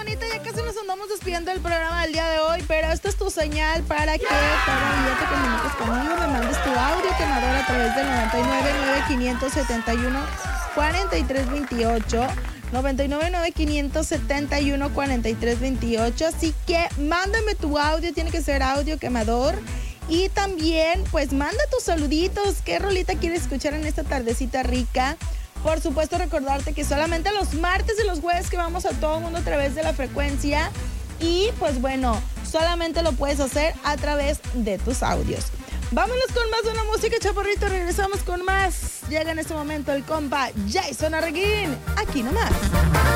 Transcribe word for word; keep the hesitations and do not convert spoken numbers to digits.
bonita, ya casi nos andamos despidiendo del programa del día de hoy, pero esta es tu señal para que todavía te comuniques conmigo, me mandes tu audio quemador a través del noventa y nueve, nueve, quinientos setenta y uno, cuarenta y tres veintiocho, noventa y nueve, nueve, quinientos setenta y uno, cuarenta y tres veintiocho, así que mándame tu audio, tiene que ser audio quemador. Y también, pues, manda tus saluditos. ¿Qué rolita quieres escuchar en esta tardecita rica? Por supuesto, recordarte que solamente los martes y los jueves que vamos a todo el mundo a través de la frecuencia. Y, pues, bueno, solamente lo puedes hacer a través de tus audios. Vámonos con más de una música, chaparrito. Regresamos con más. Llega en este momento el compa Jason Arreguín. Aquí nomás.